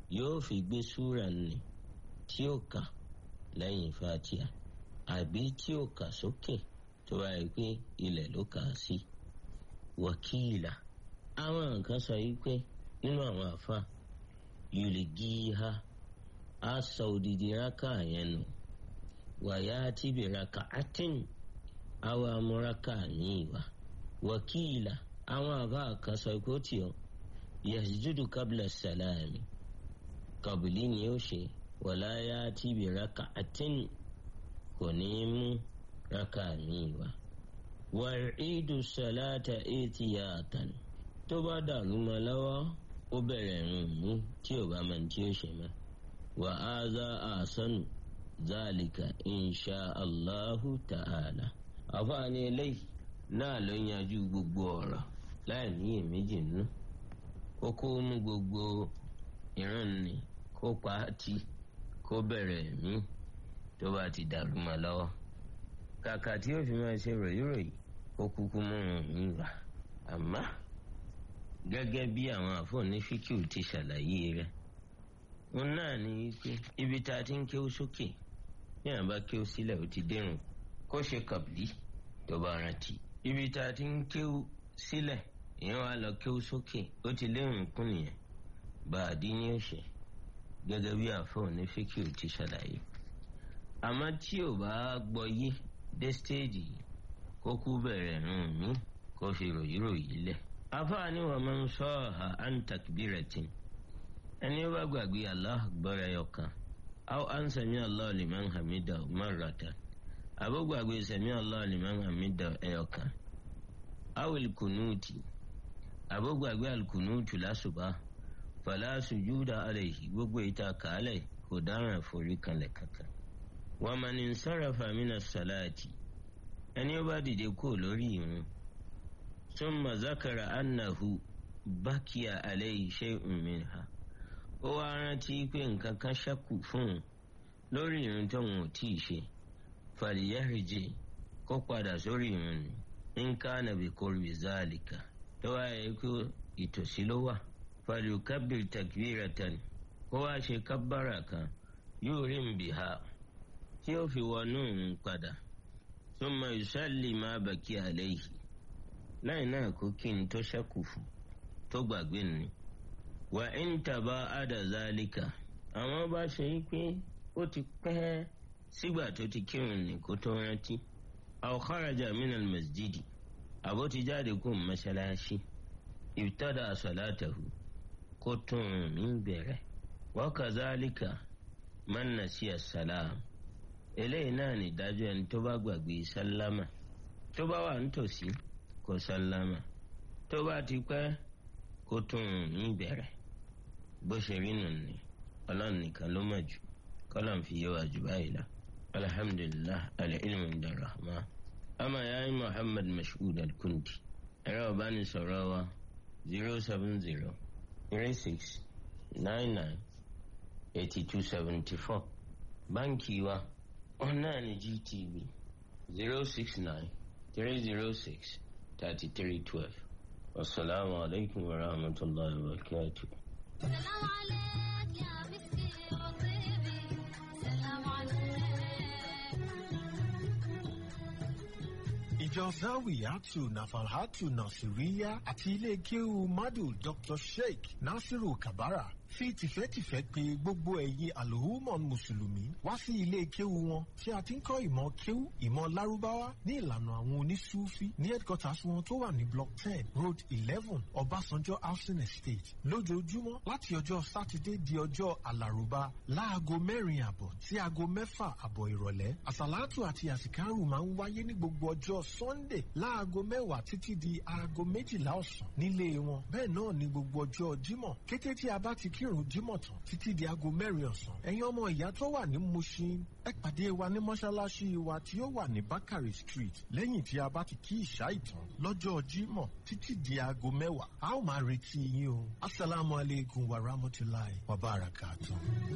yóò fi gbé súrà nì tí ó kà lẹ́yìn Fatiha àbí tí ó kà sókè tó bá yẹ pé ilẹ̀ ló kà á sí. Wàkìlà àwọn nǹkan sọ yìí pé nínú àwọn àfa yuligiha á sọ odidi rákà yẹn nù wàyà tìbí rákà àtìn àwọn amúrákà yìí wá. Wàkìlà àwọn àfa kan sọ pé ó tì ọ́ yasjudu qabla salami kabili ni ó ṣe wala yati bi raka'atin kò ní mú rákà yìí wá. Wa'idu salata itiyatan tó bá dàrú mọ́ lọ́wọ́ ó bẹ̀rẹ̀ ìrun mú tí ò bá mọ̀ tí ó ṣe mọ́. Wa aza asanu zalika insha Allahu ta'ala. àfààní eléyìí náà ló yanjú gbogbo ọ̀rọ̀ láì ní èméjì nínú. Kókó mú gbogbo ìrun ni kó pa á tì kó bẹ̀rẹ̀ mí tó bá ti dàrú mọ́ lọ́wọ́. Kàkà tí ó fi máa ṣe ròyìnròyìn ó kúkú mú mi wá. Àmọ́ gẹ́gẹ́ bí àwọn àfọ̀ní fíkìú ti ṣàlàyé rẹ̀, òun náà ní pé ibi tá a ti ń kéwú sókè ní àbá kéwú sílẹ̀ ó ti dẹ̀rùn kó ṣe kàbílì tó bá rántí. Ibi tá a ti ń kéwú sílẹ̀ èèyàn wá lọ kéwú sókè ó ti lérùn kún nìyẹn bàdí ní òṣè gẹ́gẹ́ bí àfọ̀ní fíkìú ti ṣàlàyé. Àmọ́ tí ò bá gbọ́ yé dé stéèjì kó kú bẹ̀rẹ̀ rún mí kó fi ròyìnròyìn lẹ̀. Àfààní wa man saha an takbiratin ẹni ó bá gbàgbé Allahu Akbar ẹyọkan aw an sami Allahu liman hamida marratan àbó gbàgbé sami Allahu liman hamida ẹyọkan aw al-kunuti àbó gbàgbé al-kunutu lásùbà fala sujuda alayhi gbogbo ìta kàálẹ̀ kò dáràn forí kanlẹ̀ kankan. Wa man insarafa mina salati ẹni ó bá dìde kó lórí ìrun thumma zakara annahu bakiya alayhi shay'un minha ó wá rántí pé nǹkan kan ṣẹ́kù fún un lórí ìrun tó wọn ò tí ì ṣe falyarji kó padà sórí ìrun ni in kana bi qurbi zalika tó wá yẹ kó ìtòsí ló wà falyukabbir takbiratan kó wá ṣe kábàrà kan yurim biha tí ó fi wọnú ìrun padà thumma yusalli ma bakiya alayhi lẹ́yìn náà kó kí n tó ṣẹ́kù fún tó gbàgbé ni. Wa in taba'ada zalika àwọn bá ṣe yí pé ó ti pẹ́ sígbà tó ti kírun ní kó tó rántí. Aw kharaja minal masjidi àbó ti jáde kó mọ́ṣáláṣí ibtada salatahu kó tún mí bẹ̀rẹ̀. Wa kazalika man nasiya salam eléyìí náà ní ìdájọ́ ẹni tó bá gbàgbé sálámà tó bá wà nítòsí kó sálámà tó bá ti pẹ́ kó tún mí bẹ̀rẹ̀. Bó ṣe rí nù ní Ọlọ́run nìkan ló mọ̀ jù kọ́lọ́n fi yé wa jù báyìí lọ. Alhamdulillah al-ilmu inda rahman. Ama yayi Muhammad Mashood Al-Kundi ẹ̀rọ ìbánisọ̀rọ̀ wa 070 36 99 8274. Báńkì wa ọ̀nà ní GTB 069 306 3312. Wassalamu alaikum wa rahmatullahi wa barakatuh. سلام عليك يا مسكي وطيبي سلام عليك. Ìjọ Zawiyatu Nafalhatu Nasiriya àti ilé kéwú Madu Dr. Sheikh Nasiru Kabara fi tìfẹ́tìfẹ́ pè gbogbo ẹ̀yin àlùhùmọ̀ mùsùlùmí wá sí ilé kéwú wọn tí a ti ń kọ́ ìmọ̀ kéwú ìmọ̀ lárúbáwá ní ìlànà àwọn onísúfí ní headquarters wọn tó wà ní block 10 road 11 Ọbásanjọ́ housing estate lójoojúmọ́ láti ọjọ́ sátidé di ọjọ́ àlàrúbá láago 4:00 sí aago 6:00 ìrọ̀lẹ́. Àsàlátù àti àsìkárù máa ń wáyé ní gbogbo ọjọ́ Sunday láago 10 títí di aago 12 ọ̀sán nílé wọn. Bẹ́ẹ̀ náà ni gbogbo ọjọ́ Jímọ̀ kété tí a bá ti kírun Jímọ̀ tán títí di aago 4 ọ̀sán. Ẹ̀yin ọmọ ìyá tó wà ní Mushin ẹ pàdé wa ní mọ́ṣáláṣí wa tí ó wà ní Bakari Street lẹ́yìn tí a bá ti kí ìṣá ìtàn lọ́jọ́ Jímọ̀ títí di aago 10. A ó máa retí yín o. Assalamu alaikum wa rahmatullahi wa barakatuh.